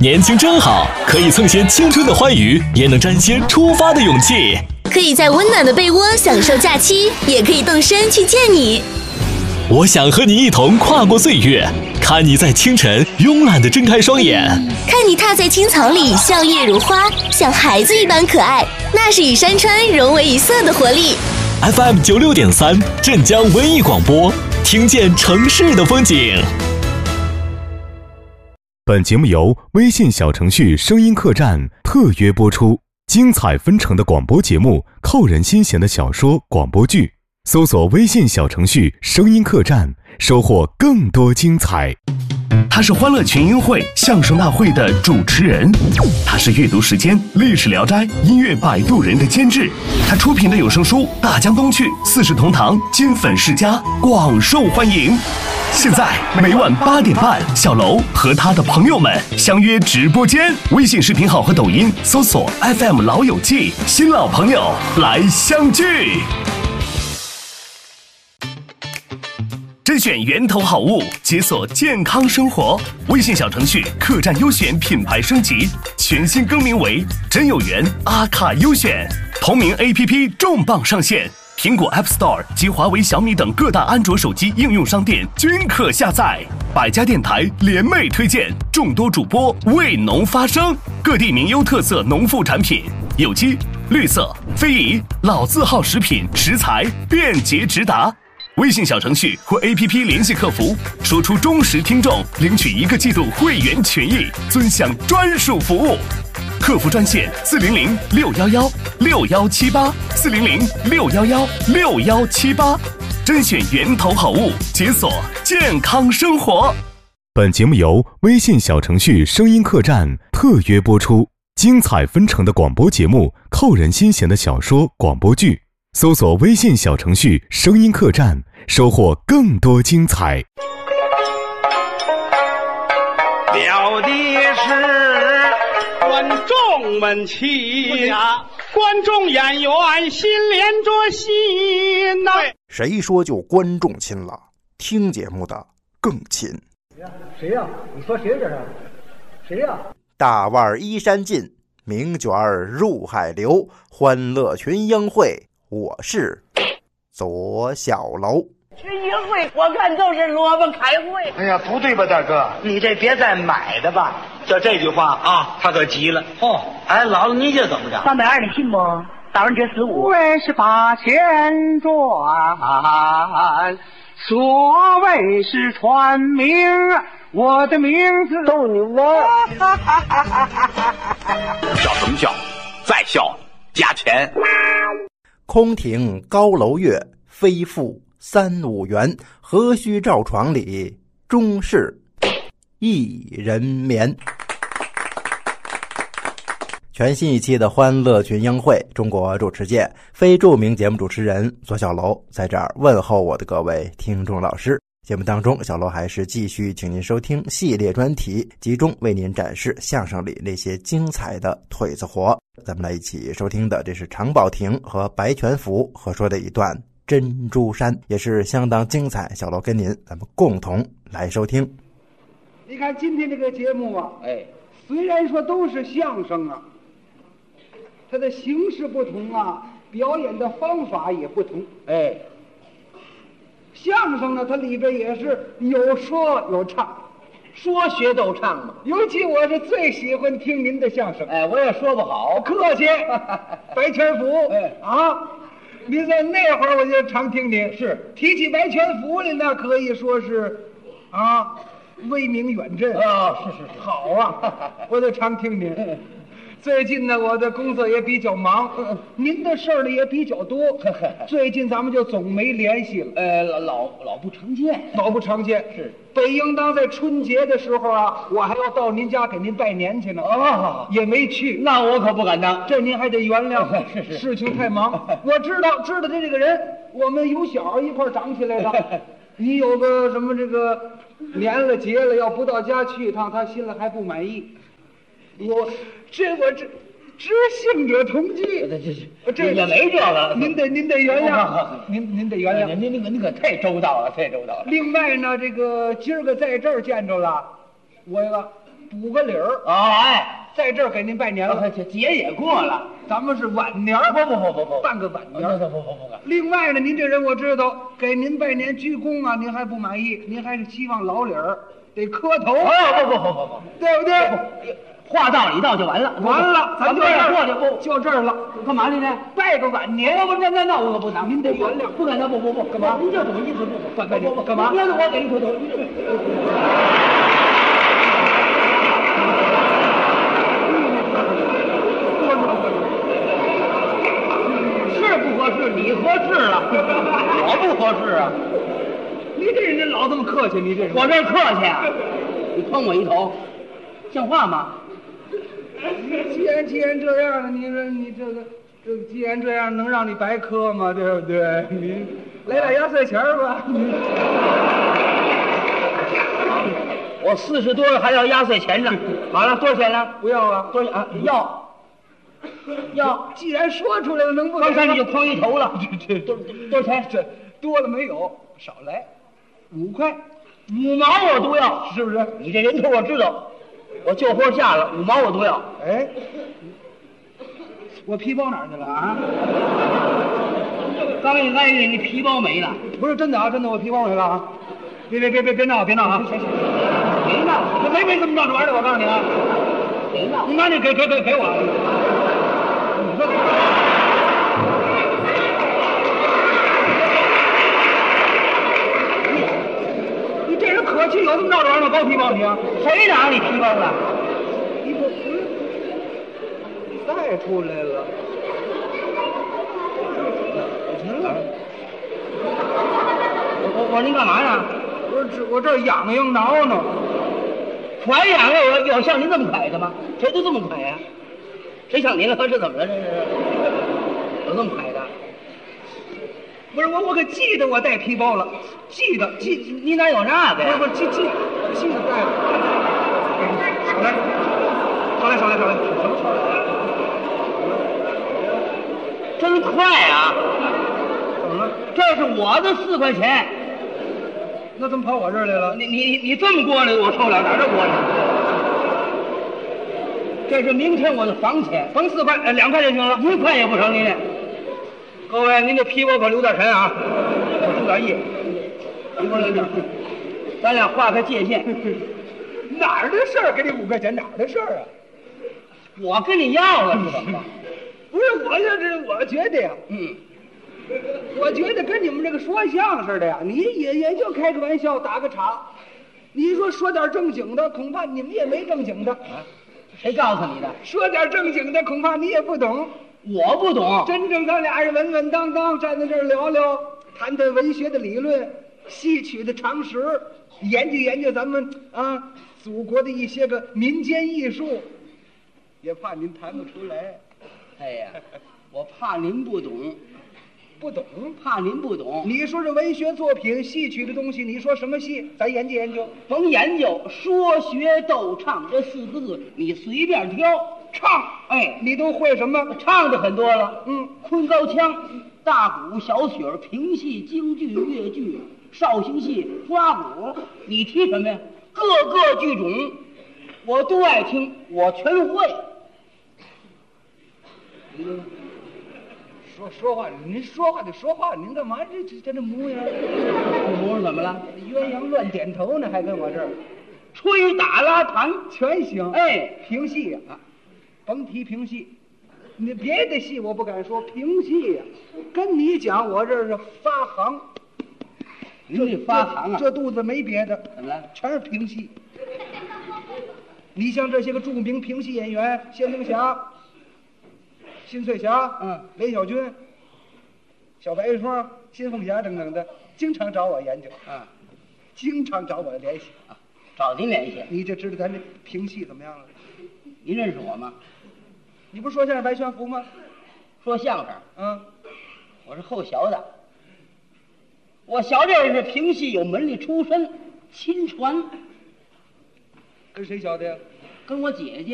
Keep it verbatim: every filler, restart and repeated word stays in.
年轻真好，可以蹭些青春的欢愉，也能沾些出发的勇气。 可以在温暖的被窝享受假期，也可以动身去见你。 我想和你一同跨过岁月，看你在清晨慵懒地睁开双眼， 看你踏在青草里笑靥如花，像孩子一般可爱，那是与山川融为一色的活力。 F M 九六点三，镇江文艺广播，听见城市的风景。 本节目由微信小程序声音客栈特约播出，精彩纷呈的广播节目，扣人心弦的小说、广播剧，搜索微信小程序声音客栈，收获更多精彩。 他是欢乐群英会相声大会的主持人，他是阅读时间历史聊斋音乐摆渡人的监制，他出品的有声书《大江东去》四世同堂金粉世家广受欢迎。现在每晚八点半，小楼和他的朋友们相约直播间，微信视频号和抖音搜索 F M 老友记，新老朋友来相聚。甄选源头好物，解锁健康生活。微信小程序客栈优选品牌升级，全新更名为真有缘阿卡优选。同名 A P P 重磅上线，苹果 App Store 及华为、小米等各大安卓手机应用商店均可下载。百家电台联袂推荐，众多主播为农发声，各地名优特色农副产品，有机、绿色、非遗、老字号食品食材便捷直达。微信小程序或 A P P 联系客服，说出忠实听众，领取一个季度会员权益，尊享专属服务。客服专线四零零六幺幺六幺七八四零零六幺幺六幺七八，甄选源头好物，解锁健康生活。 本节目由微信小程序声音客栈特约播出，精彩纷呈的广播节目，扣人心弦的小说、广播剧。搜索微信小程序声音客栈，收获更多精彩。 表的是观众们亲呀，观众演员心连着心呐、啊。 谁说就观众亲了？听节目的更亲。 谁呀、啊？你说谁这是？谁呀、啊？ 大腕衣衫尽，名卷入海流，欢乐群英会。我是左小楼。 群英会我看就是萝卜开会。 哎呀，不对吧，大哥？ 你这别再买的吧。 就这句话啊，他可急了。 哦， 哎，姥姥你这怎么着？ 三百二，你信不？打完折十五。 为是把钱赚，所谓是传名，我的名字逗你玩。 笑什么笑？再笑加钱。 空庭高楼月，飞付三五元，何须照床里，终是一人眠。全新一期的欢乐群英会，中国主持界非著名节目主持人左小楼在这儿问候我的各位听众老师。节目当中，小楼还是继续请您收听系列专题，集中为您展示相声里那些精彩的腿子活。咱们来一起收听的，这是常宝霆和白全福合说的一段珍珠山，也是相当精彩。小楼跟您咱们共同来收听。 你看今天这个节目啊， 哎， 虽然说都是相声啊，它的形式不同啊，表演的方法也不同。 哎， 相声呢，它里边也是有说有唱， 说学逗唱嘛。 尤其我是最喜欢听您的相声。 哎，我也说不好， 客气。白全福， 哎啊，你在那会儿我就常听您。是提起白全福来，那可以说是啊，威名远震啊。是是是， 好啊，我就常听您。最近呢，我的工作也比较忙，嗯、您的事儿呢也比较多。最近咱们就总没联系了， 呃，老老不常见， 老不常见。 是， 本应当在春节的时候啊，我还要到您家给您拜年去呢， 哦， 也没去。 那我可不敢当， 这您还得原谅。 是是， 事情太忙。我知道，知道这这个人，我们由小一块长起来的。你有个什么这个年了节了，要不到家去一趟，他心里还不满意。我这我这知性者同居， 这这也没这个， 您得您得原谅，您您得原谅， 您您您可太周到了，太周到了。 另外呢，这个今儿个在这儿见着了， 我呀补个理儿啊，哎， 在这儿给您拜年了。 这节也过了， 咱们是晚年儿， 不不不不不， 办个晚年儿。 不不不不不。 另外呢，您这人我知道，给您拜年鞠躬啊，您还不满意，您还是希望老理儿得磕头。 哦不不不不不， 对不对？ 话到里到就完了， 完了，咱就这儿过去不？ 就这儿了。 干嘛去呢？ 拜个晚年。 不不，那那那我可不能， 您得原谅。 不敢当，不不不，干嘛？您这什么意思？不拜拜不不， 干嘛？ 别的我给您磕头。是不合适，你合适了，我不合适啊。 你这人老这么客气，你这人我这客气啊，你碰我一头，像话吗？ 既然既然这样了，你说你这个这个，既然这样，能让你白磕吗？对不对？你来点压岁钱吧。 我四十多了还要压岁钱呢。好了，多少钱呢？ 不要啊， 多少钱啊？要要。 既然说出来了，能不给？ 刚才你就碰一头了。 这多多少钱？ 这多了没有？少来五块， 五毛我都要， 是不是？ 你这人头我知道。我就活下了，五毛我都要。 哎，我皮包哪儿去了啊？ 刚一挨你皮包没了。 不是真的啊，真的我皮包没了啊！别别别别别闹别闹啊！ 行行，别闹， 没没这么闹着玩的，我告诉你啊！ 别闹， 你拿你给给给给我！你说。你这人可气，有这么闹着玩吗？包皮包你啊？ 谁拿你皮包了？ 你不不是带出来了？ 我我您干嘛呢？ 我这我这痒痒挠挠， 快痒啊！我有像您这么快的吗？谁都这么快呀？谁像您了？这怎么了？这是有这么快的？ 不是我我可记得我带皮包了，记得记你哪有那个呀？ 不是不是记记记得带了。少来，少来少来少来，什么少来？ 真快啊！ 怎么了？ 这是我的四块钱， 那怎么跑我这儿来了？ 你你你这么过来，我受不了，哪儿这过来？这是明天我的房钱， 甭四块，呃，两块就行了， 一块也不成，您这。 各位，您这皮包可留点神啊，我出点意。 你给我留点，咱俩划开界限。 哪儿的事儿？给你五块钱，哪儿的事儿啊？ 我跟你要了是怎么着？ 不是，我就是我觉得呀， 嗯， 我觉得跟你们这个说相声似的呀，你也也就开个玩笑，打个岔。你说说点正经的，恐怕你们也没正经的。 啊，谁告诉你的？ 说点正经的，恐怕你也不懂。 我不懂。 真正咱俩人稳稳当当站在这儿聊聊，谈谈文学的理论、戏曲的常识，研究研究咱们啊祖国的一些个民间艺术，也怕您谈不出来。 哎呀，我怕您不懂， 不懂， 怕您不懂。 你说这文学作品、戏曲的东西，你说什么戏，咱研究研究。 甭研究，说学逗唱这四个字，你随便挑。唱，哎， 你都会什么？ 唱的很多了， 嗯， 昆高腔、大鼓、小曲儿、评戏、京剧、越剧、绍兴戏、花鼓，你提什么呀？各个剧种，我都爱听，我全会。 说说话，您说话得说话，您干嘛这这这这模样？ 这模样怎么了？ 鸳鸯乱点头呢，还跟我这儿吹打拉弹全行。 哎， 评戏呀、啊，甭提评戏，你别的戏我不敢说，评戏呀、啊，跟你讲，我这是发行。 您这发行啊？ 这肚子没别的， 怎么了？ 全是评戏。你像这些个著名评戏演员，谢东霞、辛翠霞， 嗯， 雷小军、小白霜、新凤霞等等的，经常找我研究， 啊， 经常找我联系啊，找您联系。 你就知道咱这评戏怎么样了？ 您认识我吗？ 你不是说相声白宣福吗？ 说相声， 嗯， 我是后学的。我小这是评戏有门里出身，亲传。 跟谁学的呀？ 跟我姐姐。